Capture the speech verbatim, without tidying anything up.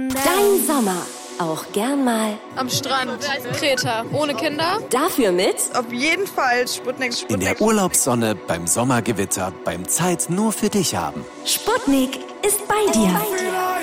Dein Sommer. Auch gern mal am Strand. Kreta. Ohne Kinder. Dafür mit auf jeden Fall Sputnik. Sputnik. In der Urlaubssonne, beim Sommergewitter, beim Zeit nur für dich haben. Sputnik ist bei dir.